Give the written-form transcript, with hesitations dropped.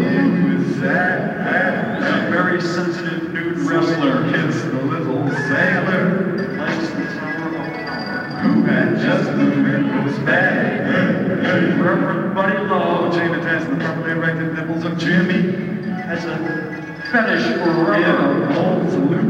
who is that? A very sensitive nude wrestler. Kiss the little sailor. Likes the Tower of Power. Who had just moved in his bag. Reverend Buddy Lowe, chain attached to the properly erected nipples of Jimmy, has a fetish for rubber. Yeah,